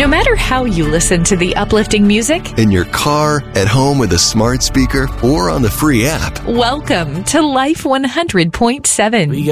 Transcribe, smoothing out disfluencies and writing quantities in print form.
No matter how you listen to the uplifting music, in your car, at home with a smart speaker, or on the free app. welcome to Life 100.7.